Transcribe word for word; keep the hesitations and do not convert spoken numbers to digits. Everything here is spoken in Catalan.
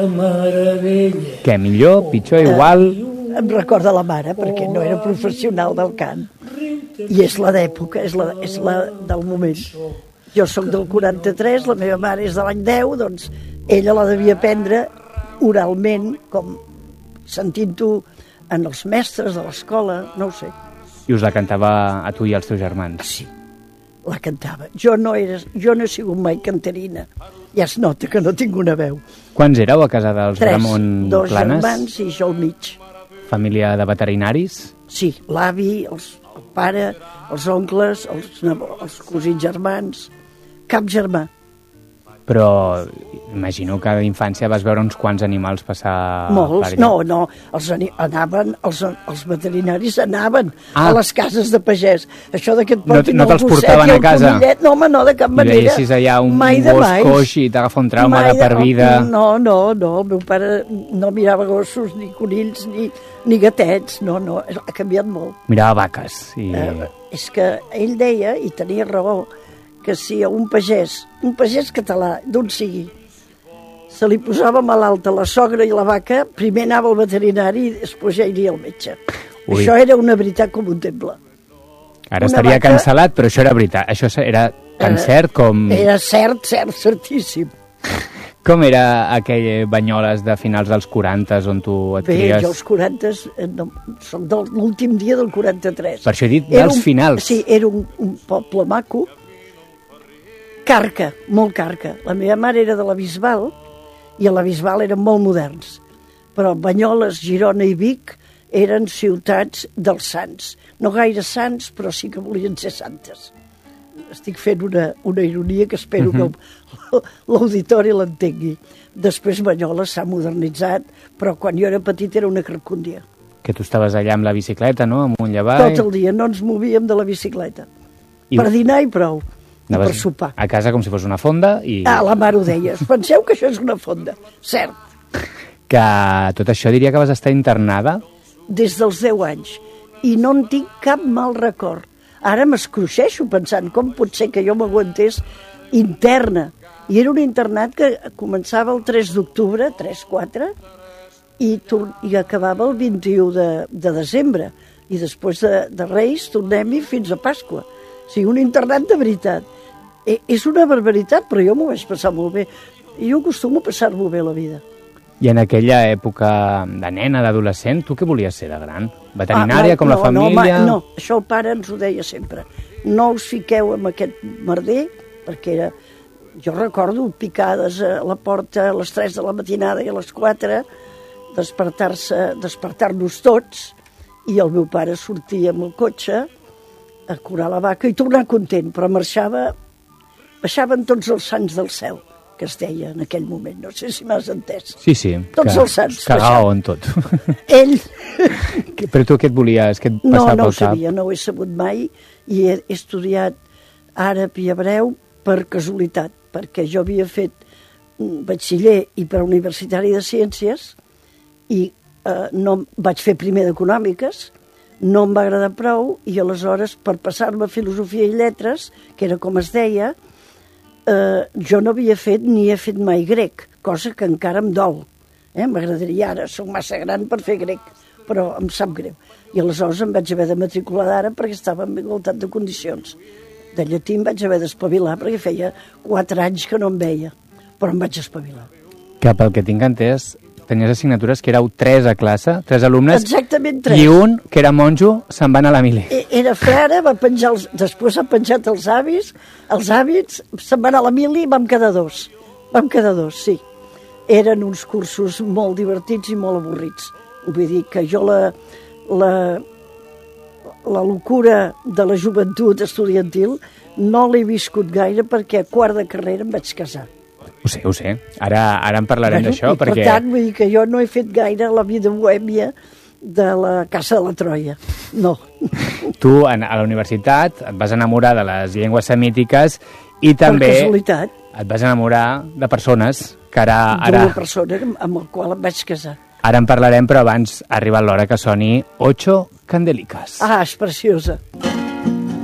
Què, millor, pitjor, igual? Eh, em recorda la mare, perquè no era professional del cant. I és la d'època, és la, és la del moment. Jo sóc del quaranta-tres, la meva mare és de l'any deu, doncs ella la devia aprendre oralment, com sentint-ho en els mestres de l'escola, no ho sé. I us la cantava a tu i als teus germans? Sí, la cantava. Jo no, era, jo no he sigut mai cantarina. Ja es nota que no tinc una veu. Quants éreu a casa dels Tres, Ramon dos Planes? germans i jo al mig. Família de veterinaris? Sí, l'avi, els, el pare, els oncles, els, els cosins germans, cap germà. Però imagino que d'infància vas veure uns quants animals passar... Molts, no, no, els anaven, els, els veterinaris anaven ah. a les cases de pagès. Això d'aquest portin no, no te'ls portaven a casa? Conillet, no, home, no, de cap manera. I veiessis allà un mai gos mai. coix i t'agafa un trauma mai de per vida... No, no, no, el meu pare no mirava gossos, ni conills, ni, ni gatets, no, no, ha canviat molt. Mirava vaques. I... Eh, és que ell deia, i tenia raó, que si a un pagès, un pagès català, d'on sigui, se li posava malalta la sogra i la vaca, primer anava al veterinari i després ja iria al metge. Ui. Això era una veritat com un temple. Ara una estaria vaca... cancel·lat, però això era veritat. Això era tan era, cert com... Era cert, cert, certíssim. Com era aquell Banyoles de finals dels quaranta on tu et Bé, cries? Bé, jo els quaranta, no, soc de l'últim dia del quaranta-tres. Per això he dit dels un, finals. Sí, era un, un poble maco, carca, molt carca. La meva mare era de la Bisbal, i a la Bisbal eren molt moderns. Però Banyoles, Girona i Vic eren ciutats dels sants. No gaire sants, però sí que volien ser santes. Estic fent una, una ironia que espero uh-huh. que l'auditori l'entengui. Després Banyoles s'ha modernitzat, però quan jo era petit era una carcúndia. Que tu estaves allà amb la bicicleta, no?, amunt i avall. Tot el dia, no ens movíem de la bicicleta. I... per dinar i prou. Anaves per sopar. A casa com si fos una fonda i... Ah, la mare ho deia. Penseu que això és una fonda. Cert. Que tot això diria que vas estar internada? Des dels deu anys. I no en tinc cap mal record. Ara m'escruixeixo pensant com pot ser que jo m'aguantés interna. I era un internat que començava el tres d'octubre, tres quatre, i, i acabava el vint-i-u de, de desembre. I després de, de Reis tornem-hi fins a Pasqua. O sigui, un internat de veritat. Eh, és una barbaritat, però jo m'ho vaig passar molt bé. Jo acostumo a passar-m'ho bé la vida. I en aquella època de nena, d'adolescent, tu què volies ser de gran? Veterinària, ah, no, com la no, família? No, no, això el pare ens ho deia sempre. No us fiqueu amb aquest merder, perquè era... Jo recordo picades a la porta a les tres de la matinada i a les quatre, despertar-se, despertar-nos tots, i el meu pare sortia amb el cotxe a curar la vaca i tornar content, però marxava... Baixaven tots els sants del cel, que es deia en aquell moment. No sé si m'has entès. Sí, sí. Tots els sants. Cagàvem tot. Ell... Però tu què et volies? Què et no, passava no pel cap? No, no ho sabia, no ho he sabut mai, i he, he estudiat àrab i hebreu per casualitat, perquè jo havia fet batxiller i preuniversitari de ciències, i eh, no vaig fer primer d'econòmiques, no em va agradar prou, i aleshores, per passar-me a filosofia i lletres, que era com es deia, eh, jo no havia fet ni he fet mai grec, cosa que encara em dol. Eh? M'agradaria ara, soc massa gran per fer grec, però em sap greu. I aleshores em vaig haver de matricular d'ara perquè estava en igualtat de condicions. De llatí em vaig haver d'espavilar perquè feia quatre anys que no em veia, però em vaig espavilar. Que pel que tinc entès, tenies assignatures que éreu tres a classe, tres alumnes. Exactament tres. I un, que era monjo, se'n va anar a la mili. Era frare, va penjar els, després ha penjat els avis, els hàbits, se'n va anar a la mili i vam quedar dos. Vam quedar dos, sí. Eren uns cursos molt divertits i molt avorrits. Vull dir que jo la, la, la locura de la joventut estudiantil no l'he viscut gaire perquè a quart de carrera em vaig casar. Ho sé, ho sé. Ara, ara en parlarem bueno, d'això, perquè... Per tant, vull dir que jo no he fet gaire la vida bohèmia de la Casa de la Troia. No. Tu, en, a la universitat, et vas enamorar de les llengües semítiques i també... Per casualitat. Et vas enamorar de persones que ara... ara... D'una persona amb la qual em vaig casar. Ara en parlarem, però abans ha arribat l'hora que soni Ocho Candelicas. Ah, és preciosa.